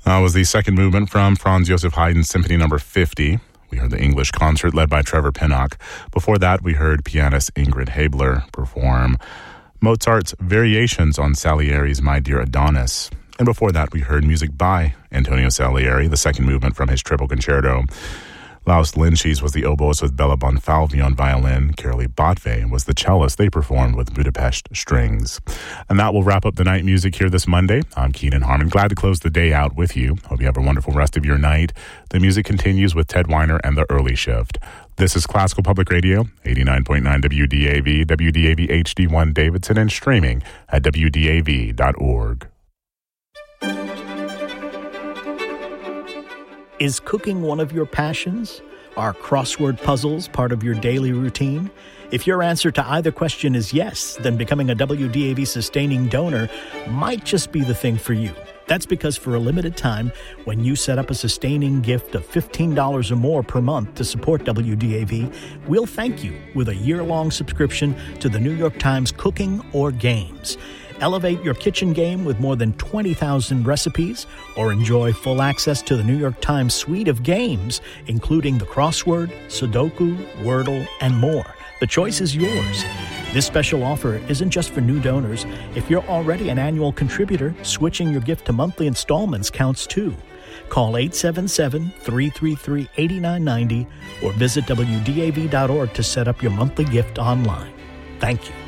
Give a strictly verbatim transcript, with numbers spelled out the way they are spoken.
That was the second movement from Franz Joseph Haydn's Symphony Number fifty. We heard the English concert led by Trevor Pinnock. Before that, we heard pianist Ingrid Habler perform Mozart's Variations on Salieri's My Dear Adonis. And before that, we heard music by Antonio Salieri, the second movement from his Triple Concerto. Laus Lynchis was the oboist with Bella Bonfalvi on violin. Carolee Botve was the cellist. They performed with Budapest Strings. And that will wrap up the night music here this Monday. I'm Keenan Harmon. Glad to close the day out with you. Hope you have a wonderful rest of your night. The music continues with Ted Weiner and the Early Shift. This is Classical Public Radio, eighty-nine point nine W D A V, W D A V H D one Davidson, and streaming at W D A V dot org. Is cooking one of your passions? Are crossword puzzles part of your daily routine? If your answer to either question is yes, then becoming a W D A V sustaining donor might just be the thing for you. That's because for a limited time, when you set up a sustaining gift of fifteen dollars or more per month to support W D A V, we'll thank you with a year-long subscription to the New York Times Cooking or Games. Elevate your kitchen game with more than twenty thousand recipes, or enjoy full access to the New York Times suite of games, including the crossword, Sudoku, Wordle, and more. The choice is yours. This special offer isn't just for new donors. If you're already an annual contributor, switching your gift to monthly installments counts too. Call eight seven seven, three three three, eight nine nine zero or visit W D A V dot org to set up your monthly gift online. Thank you.